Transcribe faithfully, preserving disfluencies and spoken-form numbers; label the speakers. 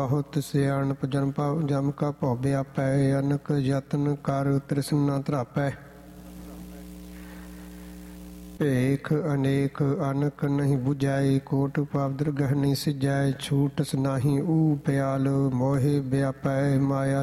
Speaker 1: ਬਹੁਤ ਸਿਆਣਪ ਜਨਮ ਭਾਵ ਜਮ ਕਾ ਭਉ ਵਿਆਪੈ। ਅਨਕ ਯਤਨ ਕਰ ਤ੍ਰਿਸ਼ਨ ਨਾ ਧਰਾਪੈ। ਭੇਖ ਅਨੇਕ ਅਨਕ ਨਹੀਂ ਬੁਝਾਈ। ਕੋਟ ਪਾਪ ਦਰਗਹ ਨਹੀਂ ਸਿਜਾਇ। ਛੂਟਸ ਨਾਹੀ ਊ ਪਿਆਲ। ਮੋਹਿ ਵਿਆਪੈ ਮਾਇਆ